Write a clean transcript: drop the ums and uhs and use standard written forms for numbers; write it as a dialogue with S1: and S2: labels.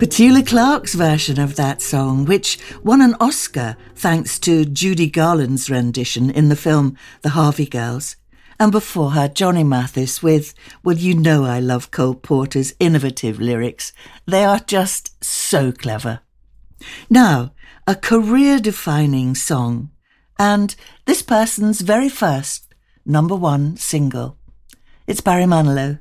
S1: Petula Clark's version of that song, which won an Oscar thanks to Judy Garland's rendition in the film The Harvey Girls. And before her, Johnny Mathis with, well, you know I love Cole Porter's innovative lyrics. They are just so clever. Now, a career-defining song, and this person's very first #1 single. It's Barry Manilow.